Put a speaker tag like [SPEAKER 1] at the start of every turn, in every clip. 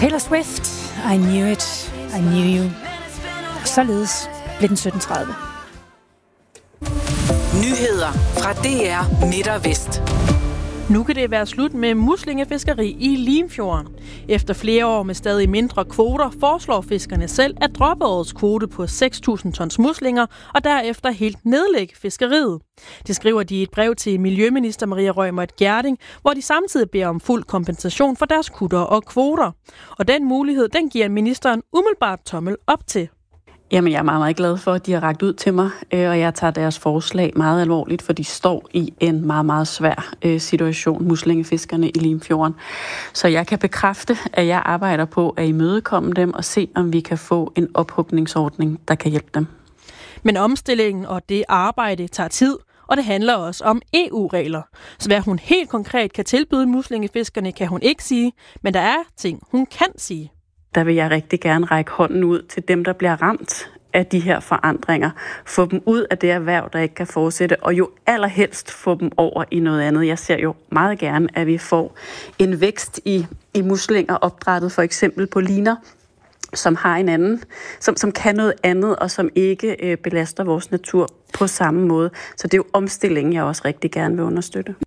[SPEAKER 1] Taylor Swift, I Knew It, I Knew You. Således blev den 17:30.
[SPEAKER 2] Nyheder fra DR Midt og Vest.
[SPEAKER 3] Nu kan det være slut med muslingefiskeri i Limfjorden. Efter flere år med stadig mindre kvoter foreslår fiskerne selv at droppe årets kvote på 6.000 tons muslinger og derefter helt nedlægge fiskeriet. Det skriver de i et brev til Miljøminister Maria Reumert Gjerding, hvor de samtidig beder om fuld kompensation for deres kutter og kvoter. Og den mulighed, den giver ministeren umiddelbart tommel op til.
[SPEAKER 4] Jamen, jeg er meget, meget glad for, at de har rakt ud til mig, og jeg tager deres forslag meget alvorligt, for de står i en meget, meget svær situation, muslingefiskerne i Limfjorden. Så jeg kan bekræfte, at jeg arbejder på at imødekomme dem og se, om vi kan få en ophugningsordning, der kan hjælpe dem.
[SPEAKER 3] Men omstillingen og det arbejde tager tid, og det handler også om EU-regler. Så hvad hun helt konkret kan tilbyde muslingefiskerne, kan hun ikke sige, men der er ting, hun kan sige.
[SPEAKER 4] Der vil jeg rigtig gerne række hånden ud til dem, der bliver ramt af de her forandringer. Få dem ud af det erhverv, der ikke kan fortsætte, og jo allerhelst få dem over i noget andet. Jeg ser jo meget gerne, at vi får en vækst i muslinger opdrættet for eksempel på liner, som har en anden, som kan noget andet, og som ikke belaster vores natur på samme måde. Så det er jo omstillingen, jeg også rigtig gerne vil understøtte.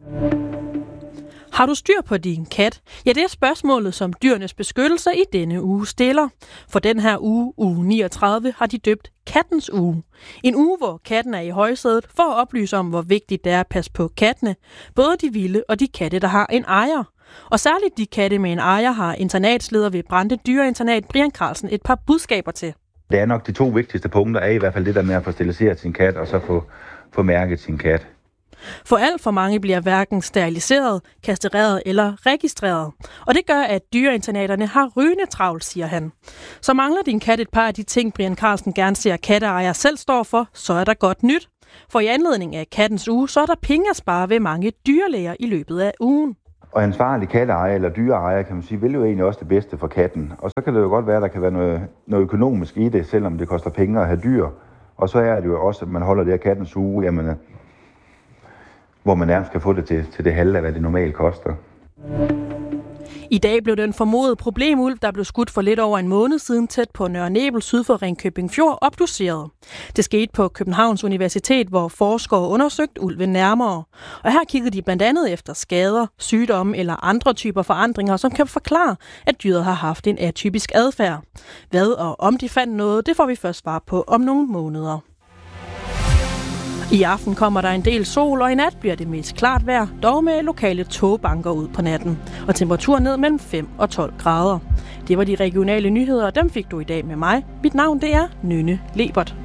[SPEAKER 3] Har du styr på din kat? Ja, det er spørgsmålet, som Dyrenes Beskyttelse i denne uge stiller. For den her uge 39, har de døbt Kattens Uge. En uge, hvor katten er i højsædet for at oplyse om, hvor vigtigt det er at passe på kattene. Både de vilde og de katte, der har en ejer. Og særligt de katte med en ejer har internatsleder ved Brande Dyreinternat Brian Carlsen et par budskaber til.
[SPEAKER 5] Det er nok de to vigtigste punkter, er i hvert fald det der med at få steriliseret sin kat og så få mærket sin kat.
[SPEAKER 3] For alt for mange bliver hverken steriliseret, kastreret eller registreret. Og det gør, at dyreinternaterne har rygende travlt, siger han. Så mangler din kat et par af de ting, Brian Carlsen gerne ser katteejere selv står for, så er der godt nyt. For i anledning af Kattens Uge, så er der penge at spare ved mange dyrlæger i løbet af ugen.
[SPEAKER 5] Og ansvarlig katteejer eller dyreejer, kan man sige, vil jo egentlig også det bedste for katten. Og så kan det jo godt være, at der kan være noget økonomisk i det, selvom det koster penge at have dyr. Og så er det jo også, at man holder det her Kattens Uge, jamen, hvor man nærmest kan få det til det halve af, hvad det normalt koster.
[SPEAKER 3] I dag blev den formodede problemulv, der blev skudt for lidt over en måned siden tæt på Nørre Nebel syd for Ringkøbing Fjord, obduceret. Det skete på Københavns Universitet, hvor forskere undersøgte ulven nærmere. Og her kiggede de blandt andet efter skader, sygdomme eller andre typer forandringer, som kan forklare, at dyret har haft en atypisk adfærd. Hvad og om de fandt noget, det får vi først svar på om nogle måneder. I aften kommer der en del sol, og i nat bliver det mest klart vejr, dog med lokale togbanker ud på natten. Og temperaturen ned mellem 5 og 12 grader. Det var de regionale nyheder, og dem fik du i dag med mig. Mit navn det er Nynne Lebert.